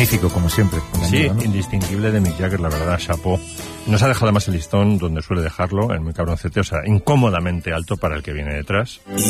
magnífico, como siempre. Sí, ¿no? Indistinguible de Mick Jagger, la verdad, chapó. Nos ha dejado además el listón donde suele dejarlo, en muy cabroncete, o sea, incómodamente alto para el que viene detrás.